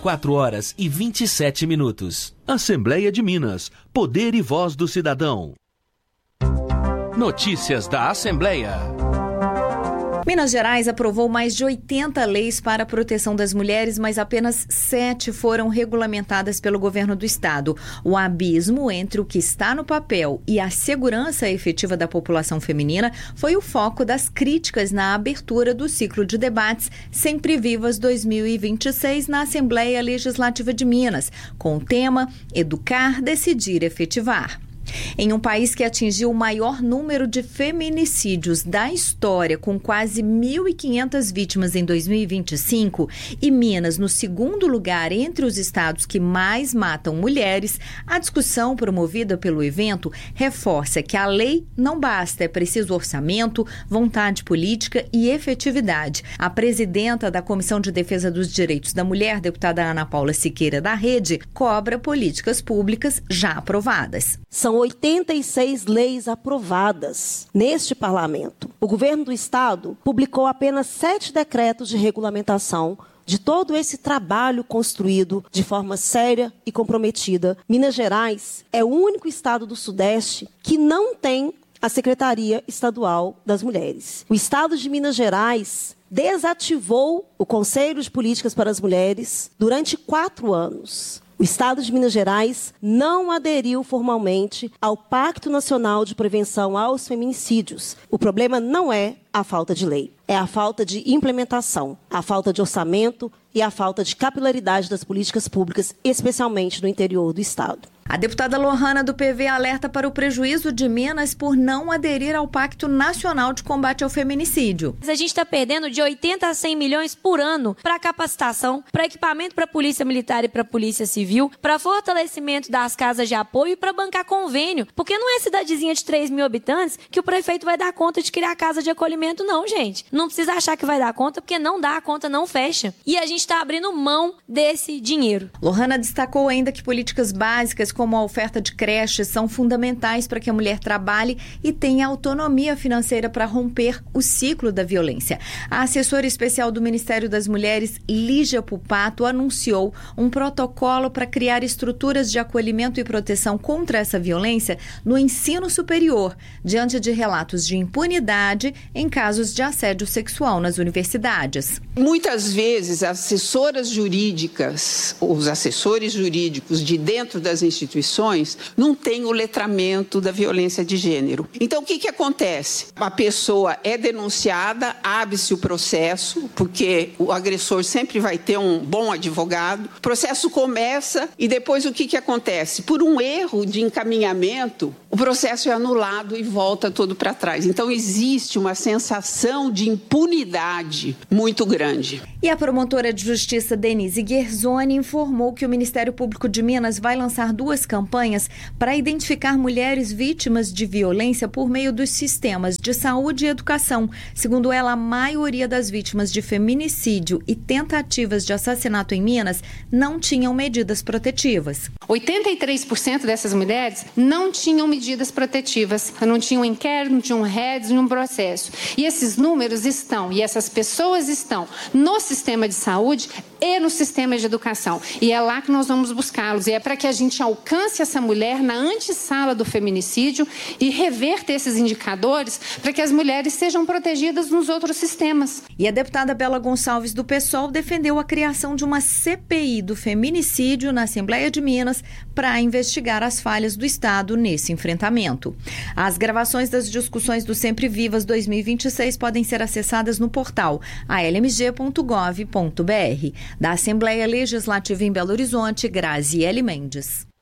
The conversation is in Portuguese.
4h27. Assembleia de Minas. Poder e voz do cidadão. Notícias da Assembleia. Minas Gerais aprovou mais de 80 leis para a proteção das mulheres, mas apenas 7 foram regulamentadas pelo governo do estado. O abismo entre o que está no papel e a segurança efetiva da população feminina foi o foco das críticas na abertura do ciclo de debates Sempre Vivas 2026 na Assembleia Legislativa de Minas, com o tema Educar, Decidir, Efetivar. Em um país que atingiu o maior número de feminicídios da história, com quase 1.500 vítimas em 2025, e Minas no segundo lugar entre os estados que mais matam mulheres, a discussão promovida pelo evento reforça que a lei não basta, é preciso orçamento, vontade política e efetividade. A presidenta da Comissão de Defesa dos Direitos da Mulher, deputada Ana Paula Siqueira da Rede, cobra políticas públicas já aprovadas. São 86 leis aprovadas neste parlamento. O governo do estado publicou apenas 7 decretos de regulamentação de todo esse trabalho construído de forma séria e comprometida. Minas Gerais é o único estado do Sudeste que não tem a Secretaria Estadual das Mulheres. O estado de Minas Gerais desativou o Conselho de Políticas para as Mulheres durante 4 anos. O estado de Minas Gerais não aderiu formalmente ao Pacto Nacional de Prevenção aos Feminicídios. O problema não é a falta de lei, é a falta de implementação, a falta de orçamento e a falta de capilaridade das políticas públicas, especialmente no interior do estado. A deputada Lohana do PV alerta para o prejuízo de Minas por não aderir ao Pacto Nacional de Combate ao Feminicídio. A gente está perdendo de 80 a 100 milhões por ano para capacitação, para equipamento para a Polícia Militar e para a Polícia Civil, para fortalecimento das casas de apoio e para bancar convênio. Porque não é cidadezinha de 3 mil habitantes que o prefeito vai dar conta de criar casa de acolhimento, não, gente. Não precisa achar que vai dar conta, porque não dá, a conta não fecha. E a gente está abrindo mão desse dinheiro. Lohana destacou ainda que políticas básicas como a oferta de creches são fundamentais para que a mulher trabalhe e tenha autonomia financeira para romper o ciclo da violência. A assessora especial do Ministério das Mulheres, Lígia Pupato, anunciou um protocolo para criar estruturas de acolhimento e proteção contra essa violência no ensino superior, diante de relatos de impunidade em casos de assédio sexual nas universidades. Muitas vezes, as assessoras jurídicas, os assessores jurídicos de dentro das instituições não têm o letramento da violência de gênero. Então, o que acontece? A pessoa é denunciada, abre-se o processo, porque o agressor sempre vai ter um bom advogado. O processo começa e depois o que acontece? Por um erro de encaminhamento, o processo é anulado e volta todo para trás. Então, existe uma sensação de impunidade muito grande. E a promotora de justiça Denise Guerzoni informou que o Ministério Público de Minas vai lançar 2 campanhas para identificar mulheres vítimas de violência por meio dos sistemas de saúde e educação. Segundo ela, a maioria das vítimas de feminicídio e tentativas de assassinato em Minas não tinham medidas protetivas. 83% dessas mulheres não tinham medidas protetivas, não tinham inquérito, não tinham rédeas, nenhum processo. E esses números estão, e essas pessoas estão no sistema de saúde e no sistema de educação. E é lá que nós vamos buscá-los. E é para que a gente alcance essa mulher na antessala do feminicídio e reverter esses indicadores para que as mulheres sejam protegidas nos outros sistemas. E a deputada Bela Gonçalves do PSOL defendeu a criação de uma CPI do feminicídio na Assembleia de Minas para investigar as falhas do Estado nesse enfrentamento. As gravações das discussões do Sempre Vivas 2026 podem ser acessadas no portal almg.gov.br. Da Assembleia Legislativa em Belo Horizonte, Graziele Mendes.